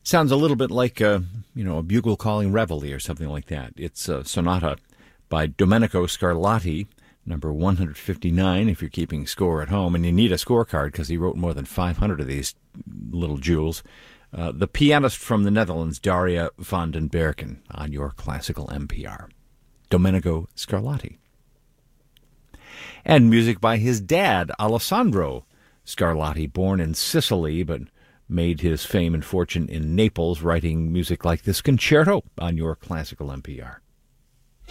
Sounds a little bit like a bugle calling reveille or something like that. It's a sonata by Domenico Scarlatti, number 159 if you're keeping score at home, and you need a scorecard because he wrote more than 500 of these little jewels. The pianist from the Netherlands, Daria van den Berken, on your classical NPR. Domenico Scarlatti. And music by his dad, Alessandro Scarlatti, born in Sicily, but made his fame and fortune in Naples, writing music like this concerto on your classical NPR.